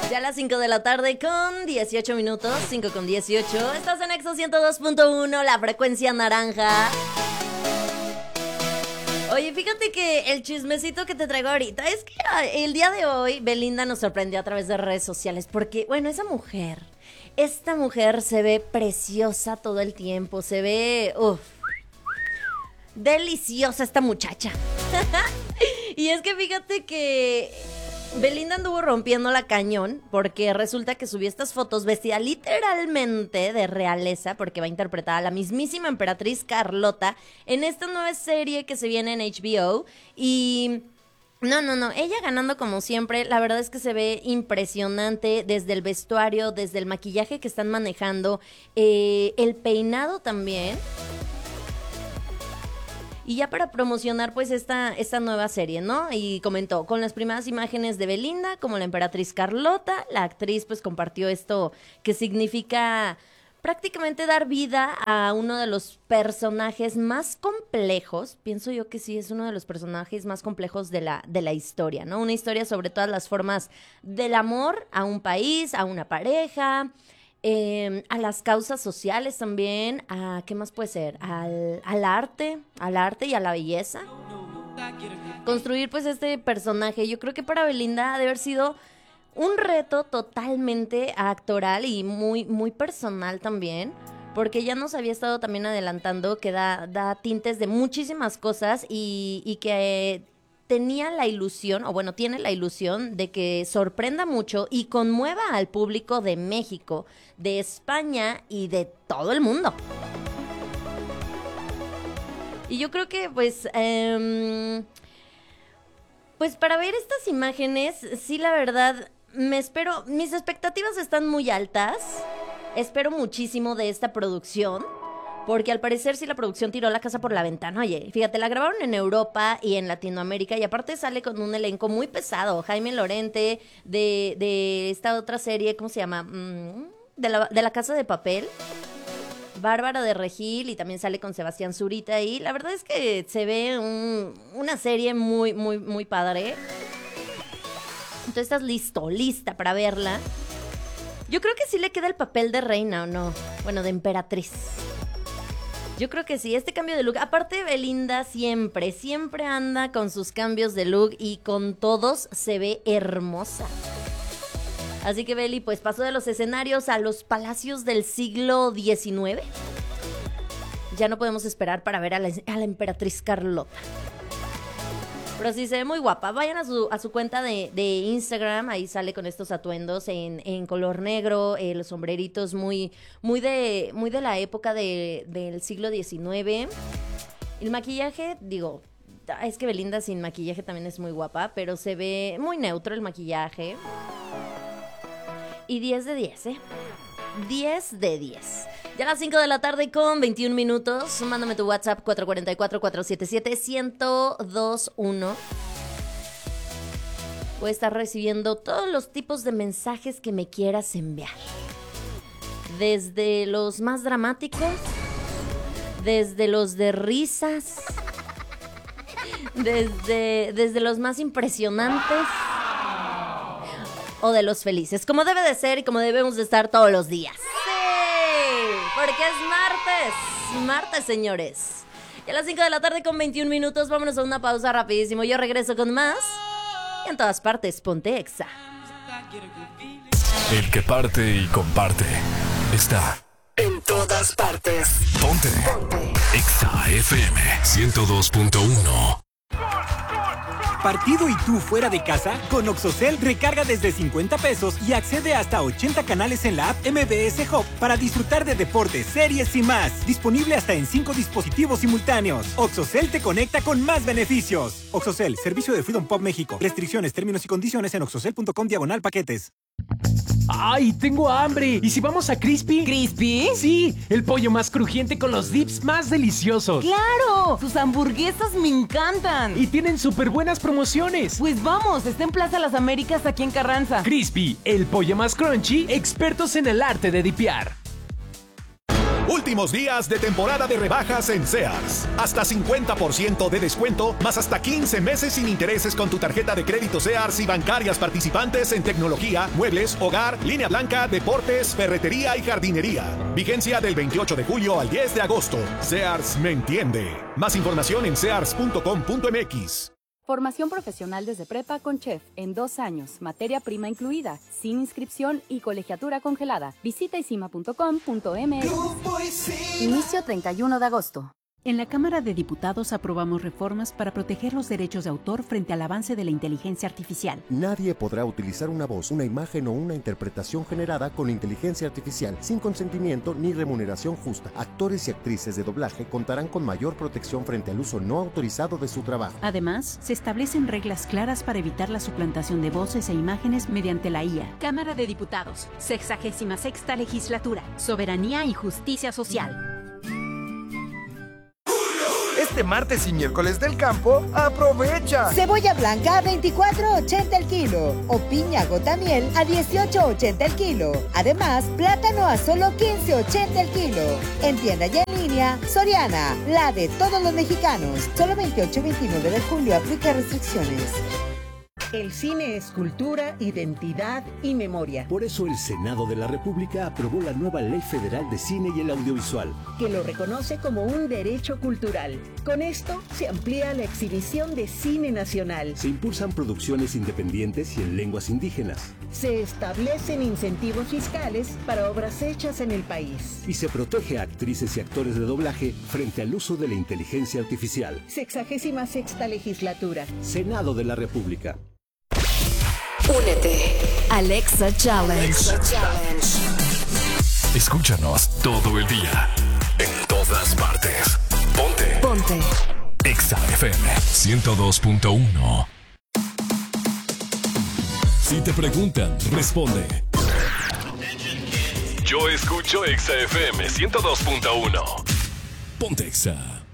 Ya a las 5 de la tarde con 18 minutos, 5 con 18. Estás en Exo 102.1, la frecuencia naranja. Oye, fíjate que el chismecito que te traigo ahorita es que el día de hoy Belinda nos sorprendió a través de redes sociales porque, bueno, esta mujer se ve preciosa todo el tiempo, se ve, deliciosa esta muchacha. Y es que fíjate que Belinda anduvo rompiendo la cañón porque resulta que subió estas fotos vestida literalmente de realeza porque va a interpretar a la mismísima emperatriz Carlota en esta nueva serie que se viene en HBO y... No, ella ganando como siempre, la verdad es que se ve impresionante desde el vestuario, desde el maquillaje que están manejando, el peinado también. Y ya para promocionar pues esta nueva serie, ¿no? Y comentó, con las primeras imágenes de Belinda como la emperatriz Carlota, la actriz pues compartió esto que significa prácticamente dar vida a uno de los personajes más complejos, pienso yo que sí, es uno de los personajes más complejos de la historia, ¿no? Una historia sobre todas las formas del amor a un país, a una pareja, a las causas sociales también, a ¿qué más puede ser? Al arte y a la belleza. Construir pues este personaje, yo creo que para Belinda ha de haber sido un reto totalmente actoral y muy, muy personal también, porque ya nos había estado también adelantando que da tintes de muchísimas cosas y que tenía la ilusión, o bueno, tiene la ilusión de que sorprenda mucho y conmueva al público de México, de España y de todo el mundo. Y yo creo que pues para ver estas imágenes, sí, la verdad, mis expectativas están muy altas. Espero muchísimo de esta producción, porque al parecer sí la producción tiró la casa por la ventana. Oye, fíjate, la grabaron en Europa y en Latinoamérica y aparte sale con un elenco muy pesado. Jaime Lorente, de esta otra serie, ¿cómo se llama? De la Casa de Papel. Bárbara de Regil y también sale con Sebastián Zurita y la verdad es que se ve una serie muy, muy, muy padre. Entonces estás lista para verla. Yo creo que sí le queda el papel de reina, ¿o no? Bueno, de emperatriz. Yo creo que sí, este cambio de look. Aparte, Belinda siempre anda con sus cambios de look y con todos se ve hermosa. Así que Beli, pues pasó de los escenarios a los palacios del siglo XIX. Ya no podemos esperar para ver a la emperatriz Carlota. Pero sí se ve muy guapa. Vayan a su cuenta de Instagram, ahí sale con estos atuendos en color negro, los sombreritos muy de la época del siglo XIX. El maquillaje, digo, es que Belinda sin maquillaje también es muy guapa, pero se ve muy neutro el maquillaje. Y 10 de 10, 10 de 10. Ya a las 5 de la tarde con 21 minutos. Mándame tu WhatsApp 444-477-1021. Voy a estar recibiendo todos los tipos de mensajes que me quieras enviar. Desde los más dramáticos, desde los de risas, desde los más impresionantes o de los felices, como debe de ser y como debemos de estar todos los días. ¡Sí! Porque es martes, señores. Y a las 5 de la tarde con 21 minutos, vámonos a una pausa rapidísimo. Yo regreso con más. Y en todas partes, ponte Exa. El que parte y comparte está en todas partes. Ponte Exa FM 102.1. ¿Partido y tú fuera de casa? Con Oxocel recarga desde 50 pesos y accede hasta 80 canales en la app MBS Hub para disfrutar de deportes, series y más. Disponible hasta en 5 dispositivos simultáneos. Oxocel te conecta con más beneficios. Oxocel, servicio de Freedom Pop México. Restricciones, términos y condiciones en oxocel.com/paquetes. ¡Ay, tengo hambre! ¿Y si vamos a Crispy? ¿Crispy? Sí, el pollo más crujiente con los dips más deliciosos. ¡Claro! Sus hamburguesas me encantan. Y tienen súper buenas promociones. Pues vamos, está en Plaza Las Américas aquí en Carranza. Crispy, el pollo más crunchy, expertos en el arte de dipear. Últimos días de temporada de rebajas en Sears. Hasta 50% de descuento, más hasta 15 meses sin intereses con tu tarjeta de crédito Sears y bancarias participantes en tecnología, muebles, hogar, línea blanca, deportes, ferretería y jardinería. Vigencia del 28 de julio al 10 de agosto. Sears me entiende. Más información en sears.com.mx. Formación profesional desde prepa con chef en 2 años, materia prima incluida, sin inscripción y colegiatura congelada. Visita isima.com.mx. Inicio 31 de agosto. En la Cámara de Diputados aprobamos reformas para proteger los derechos de autor frente al avance de la inteligencia artificial. Nadie podrá utilizar una voz, una imagen o una interpretación generada con inteligencia artificial sin consentimiento ni remuneración justa. Actores y actrices de doblaje contarán con mayor protección frente al uso no autorizado de su trabajo. Además, se establecen reglas claras para evitar la suplantación de voces e imágenes mediante la IA. Cámara de Diputados, 66ª Legislatura, Soberanía y Justicia Social. Este martes y miércoles del campo, aprovecha. Cebolla blanca a $24.80 el kilo o piña gota miel a $18.80 el kilo. Además, plátano a solo $15.80 el kilo. En tienda y en línea, Soriana, la de todos los mexicanos. Solo 28 y 29 de julio, aplica restricciones. El cine es cultura, identidad y memoria. Por eso el Senado de la República aprobó la nueva Ley Federal de Cine y el Audiovisual, que lo reconoce como un derecho cultural. Con esto se amplía la exhibición de cine nacional. Se impulsan producciones independientes y en lenguas indígenas. Se establecen incentivos fiscales para obras hechas en el país. Y se protege a actrices y actores de doblaje frente al uso de la inteligencia artificial. 66ª Legislatura. Senado de la República. Únete. Alexa Challenge. Escúchanos todo el día. En todas partes. Ponte. Exa FM 102.1. Si te preguntan, responde. Yo escucho Exa FM 102.1. Ponte Exa.